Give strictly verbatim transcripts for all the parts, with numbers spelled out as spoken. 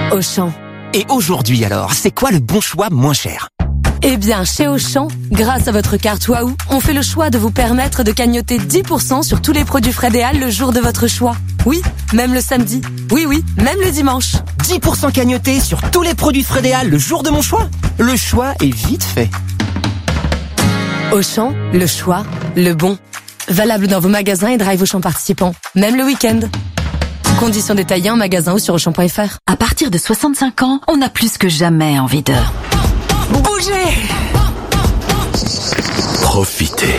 Auchan. Et aujourd'hui alors, c'est quoi le bon choix moins cher ? Eh bien, chez Auchan, grâce à votre carte Waouh, on fait le choix de vous permettre de cagnotter dix pour cent sur tous les produits Fred et Al le jour de votre choix. Oui, même le samedi. Oui, oui, même le dimanche. dix pour cent cagnotés sur tous les produits Fred et Al le jour de mon choix ? Le choix est vite fait. Auchan, le choix, le bon. Valable dans vos magasins et drive Auchan participants, même le week-end. Conditions détaillées en magasin ou sur auchan point f r. À partir de soixante-cinq ans, on a plus que jamais envie de... bouger. Profitez.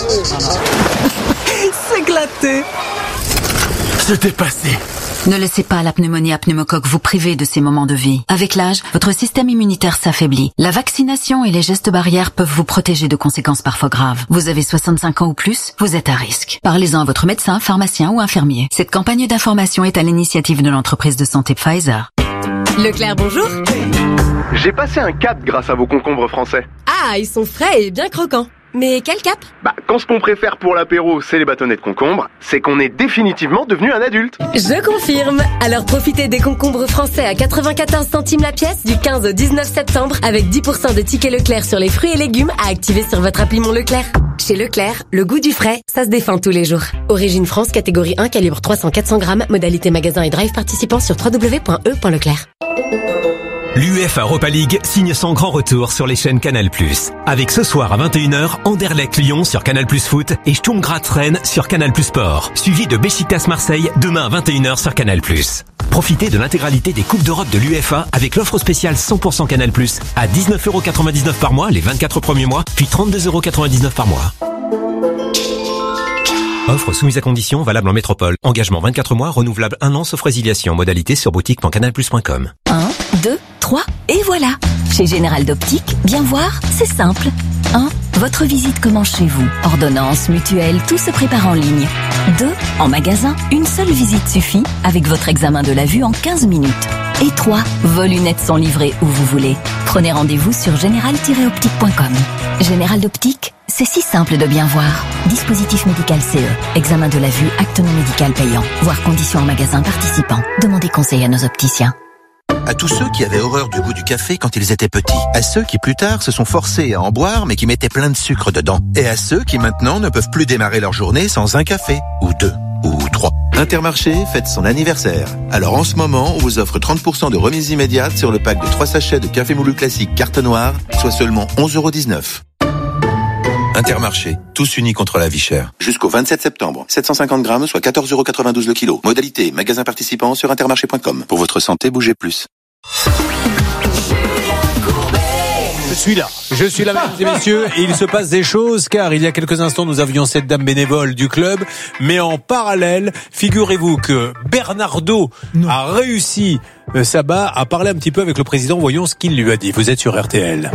S'éclater. Se dépasser. Ne laissez pas la pneumonie à pneumocoque vous priver de ces moments de vie. Avec l'âge, votre système immunitaire s'affaiblit. La vaccination et les gestes barrières peuvent vous protéger de conséquences parfois graves. Vous avez soixante-cinq ans ou plus, vous êtes à risque. Parlez-en à votre médecin, pharmacien ou infirmier. Cette campagne d'information est à l'initiative de l'entreprise de santé Pfizer. Leclerc, bonjour. J'ai passé un cap grâce à vos concombres français. Ah, ils sont frais et bien croquants. Mais quel cap ? Bah, quand ce qu'on préfère pour l'apéro, c'est les bâtonnets de concombre, c'est qu'on est définitivement devenu un adulte. Je confirme. Alors profitez des concombres français à quatre-vingt-quatorze centimes la pièce du quinze au dix-neuf septembre avec dix pour cent de tickets Leclerc sur les fruits et légumes à activer sur votre appli Mon Leclerc. Chez Leclerc, le goût du frais, ça se défend tous les jours. Origine France, catégorie un, calibre trois cents à quatre cents grammes, modalité magasin et drive participant sur w w w point e point leclerc. L'UEFA Europa League signe son grand retour sur les chaînes Canal plus. Avec ce soir à vingt et une heures, Anderlecht-Lyon sur Canal plus Foot et Sturm Graz-Rennes sur Canal plus Sport. Suivi de Beşiktaş-Marseille demain à vingt et une heures sur Canal plus. Profitez de l'intégralité des Coupes d'Europe de l'UEFA avec l'offre spéciale cent pour cent Canal plus à dix-neuf euros quatre-vingt-dix-neuf par mois les vingt-quatre premiers mois, puis trente-deux euros quatre-vingt-dix-neuf par mois. Offre soumise à condition, valable en métropole. Engagement vingt-quatre mois, renouvelable un an sauf résiliation. Modalité sur boutique point canal plus point com. un, deux, trois, et voilà. Chez Général d'Optique, bien voir, c'est simple. un. Votre visite commence chez vous. Ordonnance, mutuelle, tout se prépare en ligne. deux. En magasin, une seule visite suffit avec votre examen de la vue en quinze minutes. Et trois. Vos lunettes sont livrées où vous voulez. Prenez rendez-vous sur général tiret optique point com. Général d'Optique, c'est si simple de bien voir. Dispositif médical C E. Examen de la vue, acte non médical payant. Voir conditions en magasin participant. Demandez conseil à nos opticiens. À tous ceux qui avaient horreur du goût du café quand ils étaient petits. À ceux qui plus tard se sont forcés à en boire mais qui mettaient plein de sucre dedans. Et à ceux qui maintenant ne peuvent plus démarrer leur journée sans un café. Ou deux. Ou trois. Intermarché fête son anniversaire. Alors en ce moment, on vous offre trente pour cent de remise immédiate sur le pack de trois sachets de café moulu classique carte noire, soit seulement onze euros dix-neuf. Intermarché, tous unis contre la vie chère. Jusqu'au vingt-sept septembre, sept cent cinquante grammes, soit quatorze euros quatre-vingt-douze le kilo. Modalité, magasin participant sur intermarché point com. Pour votre santé, bougez plus. Je suis là, je suis là, mesdames et messieurs, et il se passe des choses, car il y a quelques instants, nous avions cette dame bénévole du club, mais en parallèle, figurez-vous que Bernardo non. a réussi, euh, Sabat, à parler un petit peu avec le président. Voyons ce qu'il lui a dit. Vous êtes sur R T L.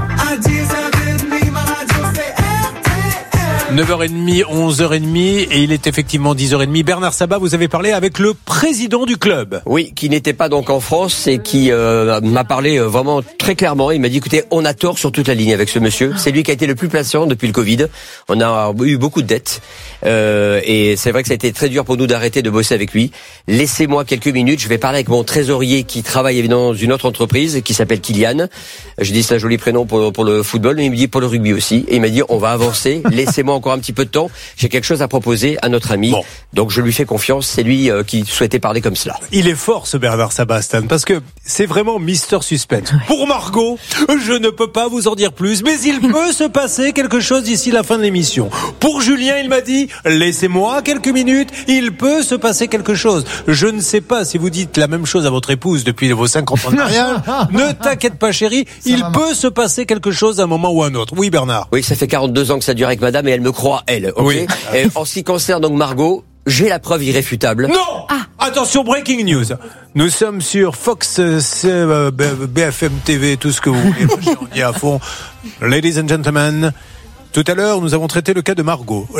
neuf heures trente, onze heures trente, et il est effectivement dix heures trente. Bernard Sabat, vous avez parlé avec le président du club. Oui, qui n'était pas donc en France et qui euh, m'a parlé vraiment très clairement. Il m'a dit, écoutez, on a tort sur toute la ligne avec ce monsieur. C'est lui qui a été le plus patient depuis le Covid. On a eu beaucoup de dettes. Euh, et c'est vrai que ça a été très dur pour nous d'arrêter de bosser avec lui. Laissez-moi quelques minutes. Je vais parler avec mon trésorier qui travaille évidemment dans une autre entreprise qui s'appelle Kylian. Je dis c'est un joli prénom pour, pour le football, mais il me dit pour le rugby aussi. Et il m'a dit, on va avancer. Laissez-moi encore un petit peu de temps. J'ai quelque chose à proposer à notre ami. Bon. Donc je lui fais confiance. C'est lui euh, qui souhaitait parler comme cela. Il est fort ce Bernard Sabat, Stan, parce que c'est vraiment Mister Suspense. Pour Margot, je ne peux pas vous en dire plus, mais il peut se passer quelque chose d'ici la fin de l'émission. Pour Julien, il m'a dit, laissez-moi quelques minutes, il peut se passer quelque chose. Je ne sais pas si vous dites la même chose à votre épouse depuis vos cinquante ans de mariage. Ne t'inquiète pas, chérie, ça il peut se passer quelque chose à un moment ou à un autre. Oui, Bernard. Oui, ça fait quarante-deux ans que ça dure avec madame et elle me croit, elle. Okay. Oui. Et en ce qui concerne donc Margot, j'ai la preuve irréfutable. Non. Ah. Attention, breaking news. Nous sommes sur Fox, euh, B F M T V, tout ce que vous voulez. On y est à fond. Ladies and gentlemen, tout à l'heure, nous avons traité le cas de Margot. Les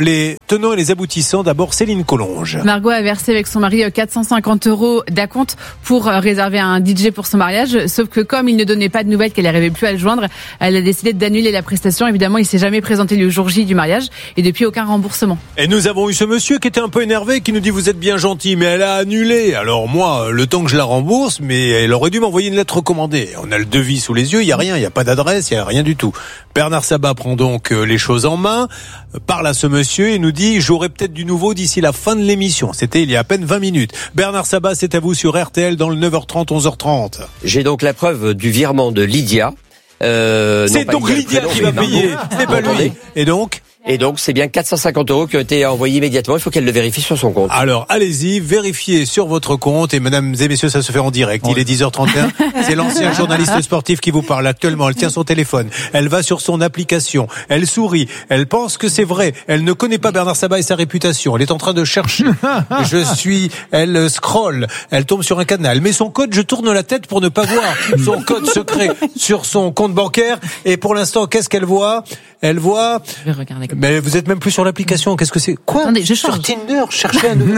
tenants et les aboutissants. D'abord, Céline Collonge. Margot a versé avec son mari quatre cent cinquante euros d'acompte pour réserver un D J pour son mariage. Sauf que comme il ne donnait pas de nouvelles, qu'elle n'arrivait plus à le joindre, elle a décidé d'annuler la prestation. Évidemment, il s'est jamais présenté le jour J du mariage et depuis aucun remboursement. Et nous avons eu ce monsieur qui était un peu énervé, qui nous dit vous êtes bien gentil, mais elle a annulé. Alors moi, le temps que je la rembourse, mais elle aurait dû m'envoyer une lettre recommandée. On a le devis sous les yeux, il y a rien, il y a pas d'adresse, il y a rien du tout. Bernard Sabat prend donc les choses en main, parle à ce monsieur et nous dit j'aurai peut-être du nouveau d'ici la fin de l'émission. C'était il y a à peine vingt minutes. Bernard Sabat, c'est à vous sur R T L dans le neuf heures trente, onze heures trente. J'ai donc la preuve du virement de Lydia. Euh, c'est donc Lydia qui va payer, c'est pas lui. Et donc Et donc, c'est bien quatre cent cinquante euros qui ont été envoyés immédiatement. Il faut qu'elle le vérifie sur son compte. Alors, allez-y, vérifiez sur votre compte. Et mesdames et messieurs, ça se fait en direct. Il est dix heures trente et un. C'est l'ancien journaliste sportif qui vous parle actuellement. Elle tient son téléphone. Elle va sur son application. Elle sourit. Elle pense que c'est vrai. Elle ne connaît pas Bernard Sabat et sa réputation. Elle est en train de chercher. Je suis... Elle scrolle. Elle tombe sur un cadenas. Elle met son code. Je tourne la tête pour ne pas voir son code secret sur son compte bancaire. Et pour l'instant, qu'est-ce qu'elle voit ? Elle voit... Je vais regarder. Mais vous êtes même plus sur l'application. Qu'est-ce que c'est ? Quoi ? Attendez, je change. Sur Tinder, cherchez un nouveau.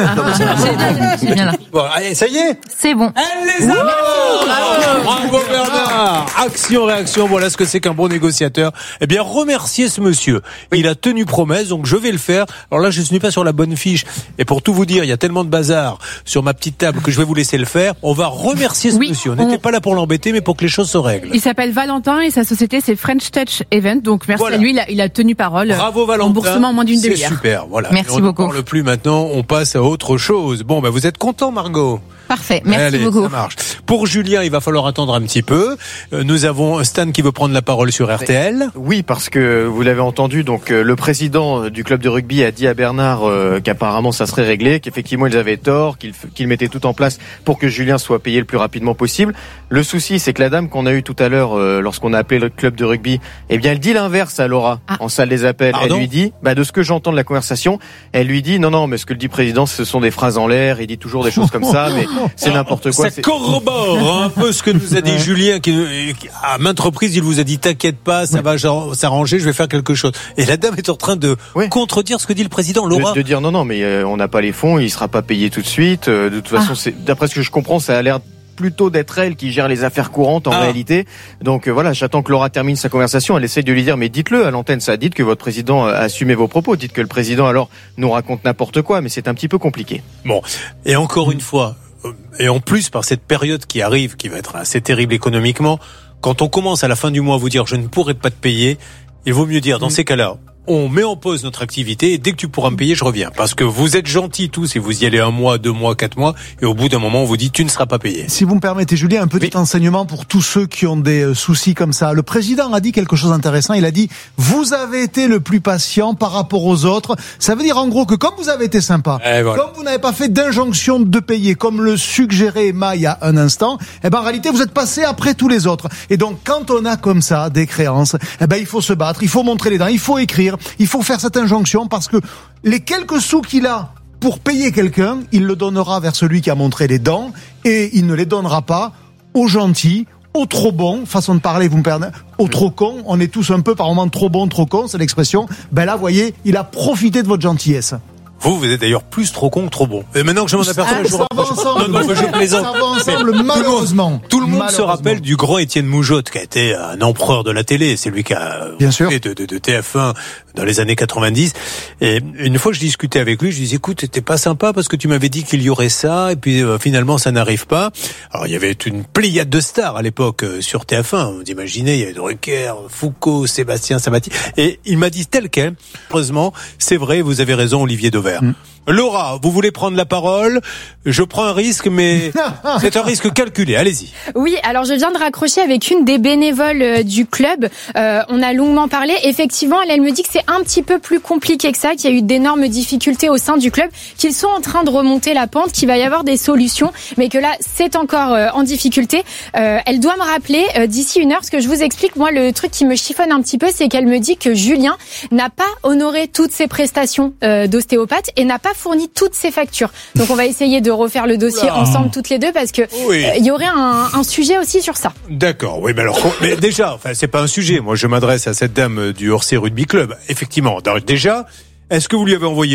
C'est bien là. Bon, allez, ça y est ? C'est bon. Elle les a. Bravo, bravo Bernard. Action, réaction. Voilà ce que c'est qu'un bon négociateur. Eh bien, remerciez ce monsieur. Il a tenu promesse, donc je vais le faire. Alors là, je ne suis pas sur la bonne fiche. Et pour tout vous dire, il y a tellement de bazar sur ma petite table que je vais vous laisser le faire. On va remercier ce oui, monsieur. On n'était on... pas là pour l'embêter, mais pour que les choses se règlent. Il s'appelle Valentin et sa société c'est French Touch Event. Donc merci voilà. à lui, il a, il a tenu parole. Bravo Valentin. Remboursement en moins d'une demi-heure. C'est super, voilà. Merci on beaucoup. On ne parle plus maintenant, on passe à autre chose. Bon, bah vous êtes content, Margot ? Parfait, merci Allez, beaucoup. Ça marche. Pour Julien, il va falloir attendre un petit peu. Euh, nous avons Stan qui veut prendre la parole sur R T L. Oui, parce que vous l'avez entendu, donc euh, le président du club de rugby a dit à Bernard euh, qu'apparemment ça serait réglé, qu'effectivement ils avaient tort, qu'ils qu'il mettaient tout en place pour que Julien soit payé le plus rapidement possible. Le souci, c'est que la dame qu'on a eue tout à l'heure, euh, lorsqu'on a appelé le club de rugby, eh bien elle dit l'inverse à Laura ah. en salle des appels. Pardon ? Elle lui dit, bah de ce que j'entends de la conversation, elle lui dit non non, mais ce que le dit le président, ce sont des phrases en l'air. Il dit toujours des choses comme ça, mais c'est n'importe quoi. Ça c'est... corrobore un peu ce que nous a dit Julien, qui, à maintes reprises, il vous a dit t'inquiète pas, ça va s'arranger, je vais faire quelque chose. Et la dame est en train de oui. contredire ce que dit le président. Laura, de, de dire non, non, mais euh, on n'a pas les fonds, il sera pas payé tout de suite. Euh, de toute façon, ah. c'est, d'après ce que je comprends, ça a l'air plutôt d'être elle qui gère les affaires courantes en ah. réalité. Donc euh, voilà, j'attends que Laura termine sa conversation. Elle essaie de lui dire, mais dites-le à l'antenne, ça, dites que votre président a assumé vos propos, dites que le président alors nous raconte n'importe quoi, mais c'est un petit peu compliqué. Bon, et encore une fois, et en plus par cette période qui arrive, qui va être assez terrible économiquement, quand on commence à la fin du mois à vous dire je ne pourrai pas te payer, il vaut mieux dire dans mmh. ces cas-là, on met en pause notre activité et dès que tu pourras me payer, je reviens. Parce que vous êtes gentils tous et vous y allez un mois, deux mois, quatre mois et au bout d'un moment, on vous dit tu ne seras pas payé. Si vous me permettez, Julien, un petit oui. enseignement pour tous ceux qui ont des soucis comme ça. Le président a dit quelque chose d'intéressant. Il a dit vous avez été le plus patient par rapport aux autres. Ça veut dire en gros que comme vous avez été sympa, voilà. comme vous n'avez pas fait d'injonction de payer, comme le suggérait Emma il y a un instant, eh ben en réalité vous êtes passé après tous les autres. Et donc quand on a comme ça des créances, eh ben il faut se battre, il faut montrer les dents, il faut écrire. Il faut faire cette injonction parce que les quelques sous qu'il a pour payer quelqu'un, il le donnera vers celui qui a montré les dents et il ne les donnera pas aux gentils, aux trop bons, façon de parler, vous me perdez, aux trop cons. On est tous un peu par moments trop bons, trop cons, c'est l'expression. Ben là, vous voyez, il a profité de votre gentillesse. Vous, vous êtes d'ailleurs plus trop con que trop bon. Et maintenant que je m'en aperçois, ah, je vous rapproche. Non, non, je plaisante. Ça va ensemble, mais malheureusement. Tout le monde se rappelle du grand Étienne Moujotte, qui a été un empereur de la télé. C'est lui qui a Bien sûr. fait de, de, de T F un dans les années quatre-vingt-dix. Et une fois, je discutais avec lui, je lui disais, écoute, t'es pas sympa parce que tu m'avais dit qu'il y aurait ça, et puis euh, finalement, ça n'arrive pas. Alors, il y avait une pléiade de stars à l'époque euh, sur T F un. Vous imaginez, il y avait Drucker, Foucault, Sébastien Sabatier. Et il m'a dit tel quel. Heureusement, c'est vrai, vous avez raison, Olivier Dauvert. Mm. Laura, vous voulez prendre la parole ? Je prends un risque, mais c'est un risque calculé. Allez-y. Oui, alors je viens de raccrocher avec une des bénévoles du club. Euh, on a longuement parlé. Effectivement, elle, elle me dit que c'est un petit peu plus compliqué que ça, qu'il y a eu d'énormes difficultés au sein du club, qu'ils sont en train de remonter la pente, qu'il va y avoir des solutions, mais que là, c'est encore euh, en difficulté. Euh, elle doit me rappeler euh, d'ici une heure, ce que je vous explique. Moi, le truc qui me chiffonne un petit peu, c'est qu'elle me dit que Julien n'a pas honoré toutes ses prestations euh, d'ostéopathe et n'a pas fourni toutes ses factures. Donc on va essayer de refaire le dossier Oula. ensemble toutes les deux parce que oui. euh, il y aurait un, un sujet aussi sur ça. D'accord, oui, mais alors mais déjà, enfin c'est pas un sujet. Moi je m'adresse à cette dame du Orsay Rugby Club. Effectivement, déjà, est-ce que vous lui avez envoyé